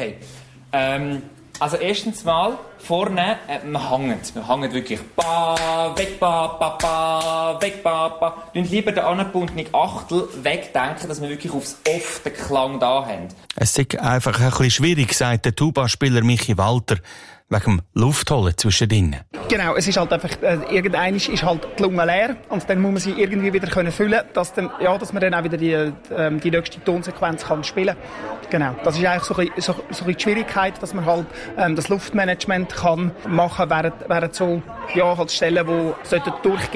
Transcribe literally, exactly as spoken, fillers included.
Okay. Ähm, also erstens mal, vorne, äh, man hängt. Man hängt wirklich ba, weg, ba, ba, ba, weg, ba, ba. Und lieber den angebundenen Achtel wegdenken, dass wir wirklich aufs Off den Klang da haben. Es ist einfach ein bisschen schwierig, sagt der Tuba-Spieler Michi Walter, wegen dem Luftholen zwischendrin. Genau, es ist halt einfach, äh, irgendwann ist halt die Lunge leer und dann muss man sie irgendwie wieder können füllen, dass dann, ja, dass man dann auch wieder die, äh, die nächste Tonsequenz kann spielen. Genau, das ist eigentlich so ein bisschen, so, so ein bisschen die Schwierigkeit, dass man halt ähm, das Luftmanagement kann machen, während, während so, ja, halt Stellen, die sollten durchgehen